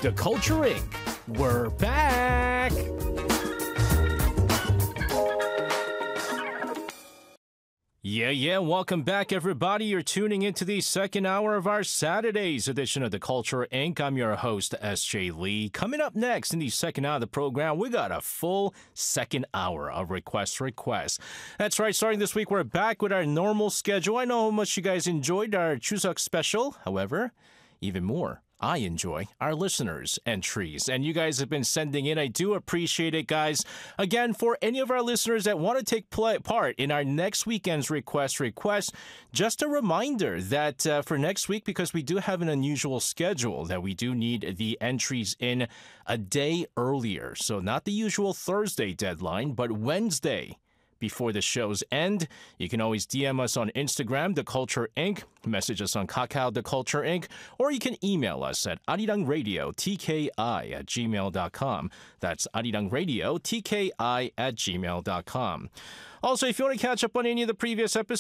The Culture Inc. We're back! Yeah, welcome back, everybody. You're tuning into the second hour of our Saturday's edition of The Culture Inc. I'm your host, S.J. Lee. Coming up next in the second hour of the program, we got a full second hour of requests. That's right, starting this week, we're back with our normal schedule. I know how much you guys enjoyed our Chuseok special. However, even more, I enjoy our listeners' entries, and you guys have been sending in. I do appreciate it, guys. Again, for any of our listeners that want to take part in our next weekend's request, just a reminder that for next week, because we do have an unusual schedule, that we do need the entries in a day earlier. So not the usual Thursday deadline, but Wednesday before the show's end. You can always DM us on Instagram, The Culture Inc., message us on Kakao, The Culture Inc., or you can email us at arirangradiotki@gmail.com. That's arirangradiotki@gmail.com. Also, if you want to catch up on any of the previous episodes,